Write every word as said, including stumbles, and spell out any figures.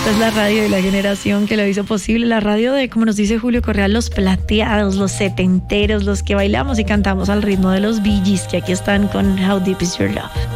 Esta es la radio de la generación que lo hizo posible, la radio de, como nos dice Julio Correa, los plateados, los setenteros, los que bailamos y cantamos al ritmo de los Bee Gees, que aquí están con How Deep Is Your Love.